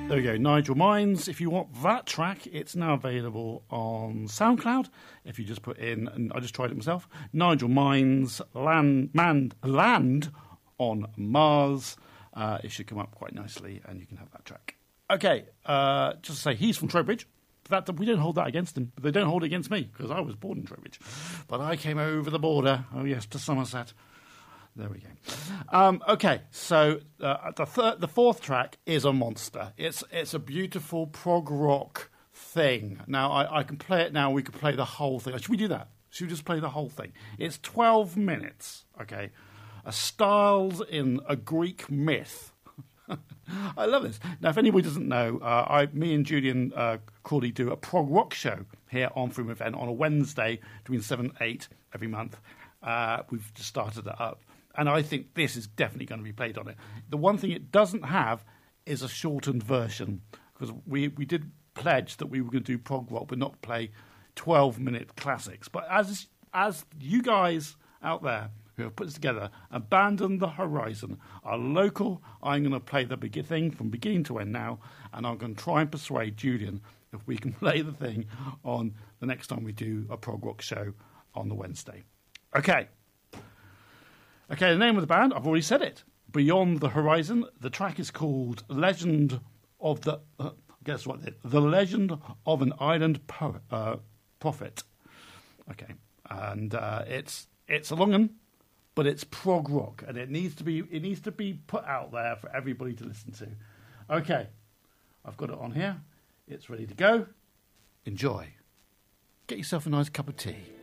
There we go, Nigel Mines. If you want that track, it's now available on SoundCloud. If you just put in, and I just tried it myself, Nigel Mines, Land on Mars. It should come up quite nicely, and you can have that track. Okay, just to say, he's from Trowbridge. That we don't hold that against him, but they don't hold it against me, because I was born in Trowbridge. But I came over the border, to Somerset. There we go. Okay, so the fourth track is a monster. It's a beautiful prog rock thing. Now, I can play it now. We could play the whole thing. Should we do that? Should we just play the whole thing? It's 12 minutes, okay? Styled in a Greek myth. I love this. Now, if anybody doesn't know, me and Julian Crawley do a prog rock show here on Freedom Event on a Wednesday between 7 and 8 every month. We've just started it up. And I think this is definitely going to be played on it. The one thing it doesn't have is a shortened version, because we did pledge that we were going to do prog rock but not play 12-minute classics. But as you guys out there who have put this together, Abandon the Horizon are local. I'm going to play the thing from beginning to end now, and I'm going to try and persuade Julian if we can play the thing on the next time we do a prog rock show on the Wednesday. Okay, the name of the band, I've already said it. Beyond the Horizon. The track is called Legend of the... guess what? The Legend of an Island Prophet. Okay, and it's a long one, but it's prog rock, and it needs to be put out there for everybody to listen to. Okay, I've got it on here. It's ready to go. Enjoy. Get yourself a nice cup of tea.